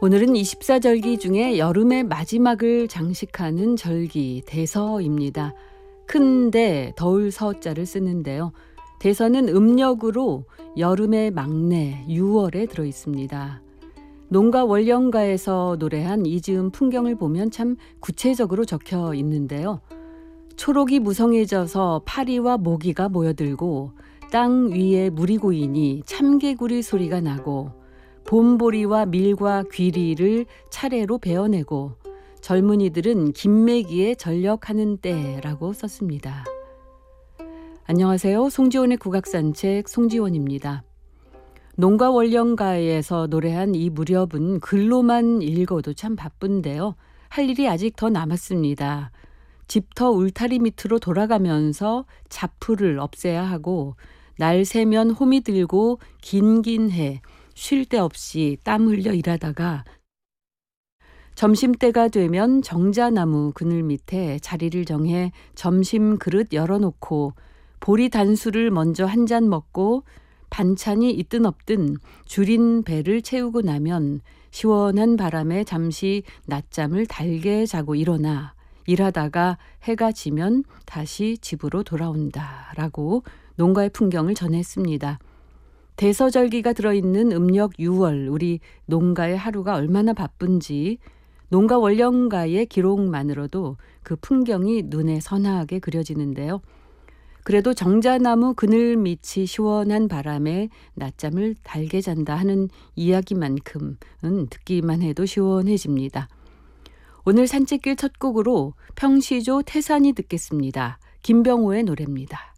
오늘은 24절기 중에 여름의 마지막을 장식하는 절기 대서입니다. 큰데 더울 서자를 쓰는데요. 대서는 음력으로 여름의 막내 6월에 들어있습니다. 농가 월령가에서 노래한 이 즈음 풍경을 보면 참 구체적으로 적혀 있는데요. 초록이 무성해져서 파리와 모기가 모여들고 땅 위에 물이 고이니 참개구리 소리가 나고 봄보리와 밀과 귀리를 차례로 베어내고 젊은이들은 김매기에 전력하는 때라고 썼습니다. 안녕하세요. 송지원의 국악산책 송지원입니다. 농가 월령가에서 노래한 이 무렵은 글로만 읽어도 참 바쁜데요. 할 일이 아직 더 남았습니다. 집터 울타리 밑으로 돌아가면서 잡풀을 없애야 하고 날 새면 호미 들고 긴긴 해 쉴 데 없이 땀 흘려 일하다가 점심때가 되면 정자나무 그늘 밑에 자리를 정해 점심 그릇 열어놓고 보리 단수를 먼저 한 잔 먹고 반찬이 있든 없든 줄인 배를 채우고 나면 시원한 바람에 잠시 낮잠을 달게 자고 일어나 일하다가 해가 지면 다시 집으로 돌아온다라고 농가의 풍경을 전했습니다. 대서절기가 들어있는 음력 6월 우리 농가의 하루가 얼마나 바쁜지 농가 월령가의 기록만으로도 그 풍경이 눈에 선하게 그려지는데요. 그래도 정자나무 그늘 밑이 시원한 바람에 낮잠을 달게 잔다 하는 이야기만큼은 듣기만 해도 시원해집니다. 오늘 산책길 첫 곡으로 평시조 태산이 듣겠습니다. 김병호의 노래입니다.